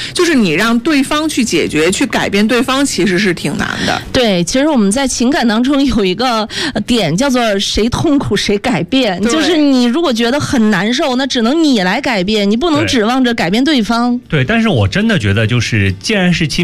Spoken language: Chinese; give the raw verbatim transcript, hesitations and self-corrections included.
就是你让对方去解决、去改变对方，其实是挺难的。 对，其实我们在情感当中有一个点叫做谁痛苦谁改变，就是你如果觉得很难受，那只能你来改变，你不能指望着改变对方。 对，但是我真的觉得就是既然是亲